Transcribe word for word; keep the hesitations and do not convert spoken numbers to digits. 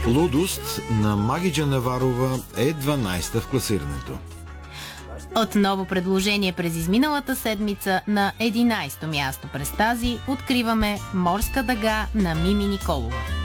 Лудост на Маги Джанаварова е дванайста в класирането. Отново предложение през изминалата седмица на единайсто място през тази откриваме Морска дъга на Мими Николова.